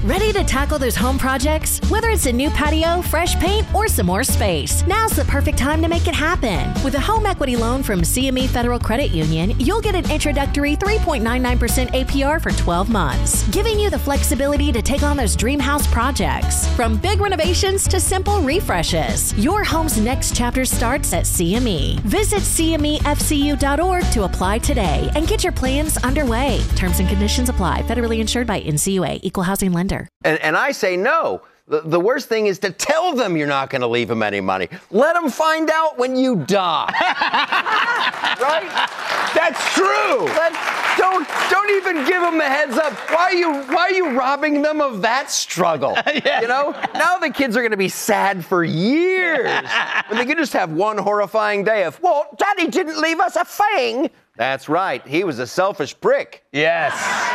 Ready to tackle those home projects? Whether it's a new patio, fresh paint, or some more space, now's the perfect time to make it happen. With a home equity loan from CME Federal Credit Union, you'll get an introductory 3.99% APR for 12 months, giving you the flexibility to take on those dream house projects. From big renovations to simple refreshes, your home's next chapter starts at CME. Visit CMEFCU.org to apply today and get your plans underway. Terms and conditions apply. Federally insured by NCUA. Equal housing lender. And I say no. The worst thing is to tell them you're not going to leave them any money. Let them find out when you die. Right? That's true. Don't even give them the heads up. Why are you robbing them of that struggle? Yeah. You know? Now the kids are going to be sad for years. When they could just have one horrifying day of, well, Daddy didn't leave us a thing. That's right. He was a selfish prick. Yes.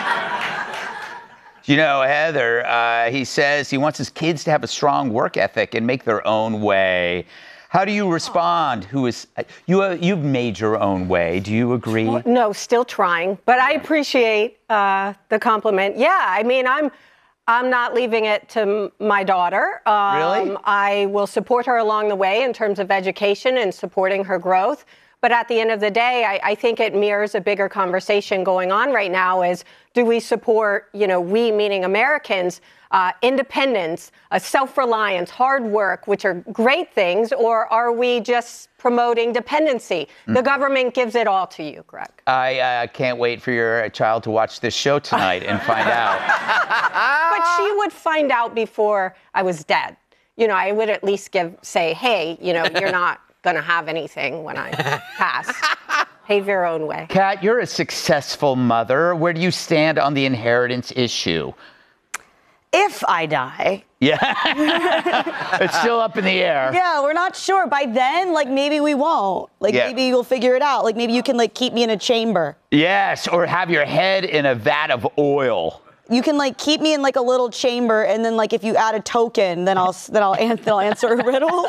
You know, Heather, he says he wants his kids to have a strong work ethic and make their own way. How do you respond? You've made your own way. Do you agree? Well, no, still trying, but I appreciate the compliment. Yeah, I mean, I'm not leaving it to my daughter. Really? I will support her along the way in terms of education and supporting her growth. But at the end of the day, I think it mirrors a bigger conversation going on right now is, do we support, we meaning Americans, independence, self-reliance, hard work, which are great things, or are we just promoting dependency? The government gives it all to you, Greg. I can't wait for your child to watch this show tonight and find out. But she would find out before I was dead. I would at least say, hey, you're not going to have anything when I pass. Pave your own way. Kat, you're a successful mother. Where do you stand on the inheritance issue? If I die. Yeah. It's still up in the air. Yeah, we're not sure. By then, maybe we won't. Maybe you'll figure it out. Maybe you can, keep me in a chamber. Yes, or have your head in a vat of oil. You can keep me in a little chamber, and then if you add a token, then I'll answer a riddle.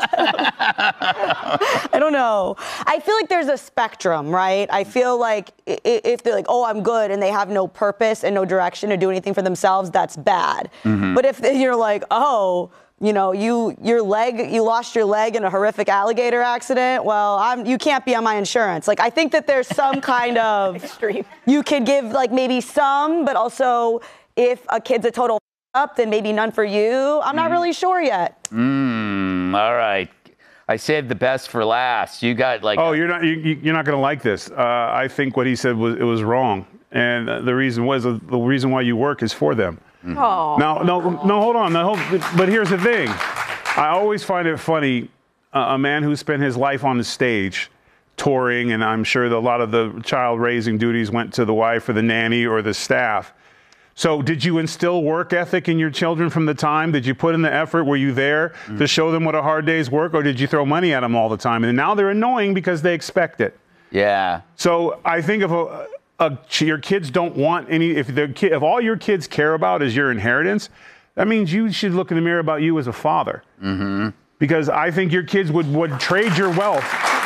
I don't know. I feel like there's a spectrum, right? I feel like if they're I'm good, and they have no purpose and no direction to do anything for themselves, that's bad. Mm-hmm. But if you're you lost your leg in a horrific alligator accident, well, you can't be on my insurance. I think that there's some kind of extreme. You could give maybe some, but also if a kid's a total up, then maybe none for you. I'm not really sure yet. All right. I saved the best for last. You got you're not going to like this. I think what he said was wrong, and the reason why you work is for them. Oh. No, hold on. But here's the thing. I always find it funny, a man who spent his life on the stage touring, and I'm sure that a lot of the child raising duties went to the wife or the nanny or the staff. So did you instill work ethic in your children from the time? Did you put in the effort? Were you there to show them what a hard day's work, or did you throw money at them all the time? And now they're annoying because they expect it. Yeah. So I think if your kids don't want any, if all your kids care about is your inheritance, that means you should look in the mirror about you as a father. Mm-hmm. Because I think your kids would trade your wealth.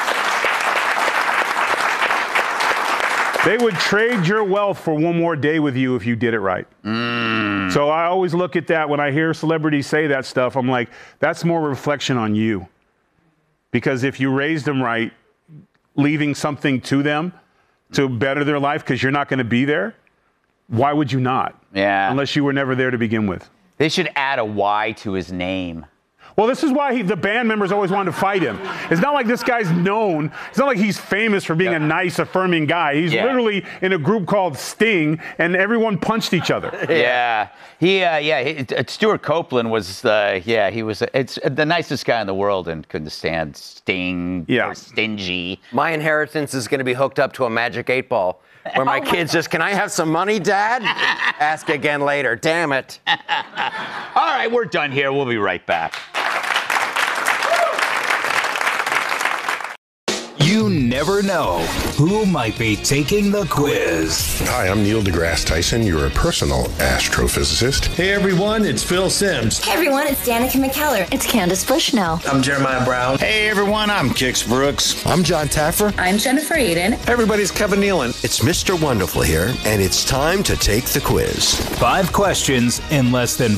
They would trade your wealth for one more day with you if you did it right. So I always look at that when I hear celebrities say that stuff. I'm like, that's more reflection on you. Because if you raised them right, leaving something to them to better their life because you're not going to be there, why would you not? Yeah. Unless you were never there to begin with. They should add a Y to his name. Well, this is why the band members always wanted to fight him. It's not like this guy's known. It's not like he's famous for being a nice, affirming guy. He's literally in a group called Sting, and everyone punched each other. Yeah. Stuart Copeland was, he was, it's the nicest guy in the world and couldn't stand Sting or stingy. My inheritance is going to be hooked up to a Magic 8-ball. Where my kids just, can I have some money, Dad? Ask again later. Damn it. All right, we're done here. We'll be right back. You never know who might be taking the quiz. Hi, I'm Neil deGrasse Tyson, your personal astrophysicist. Hey everyone, it's Phil Simms. Hey everyone, it's Danica McKellar. It's Candace Bushnell. I'm Jeremiah Brown. Hey everyone, I'm Kix Brooks. I'm John Taffer. I'm Jennifer Aiden. Everybody's Kevin Nealon. It's Mr. Wonderful here, and it's time to take the quiz. 5 questions in less than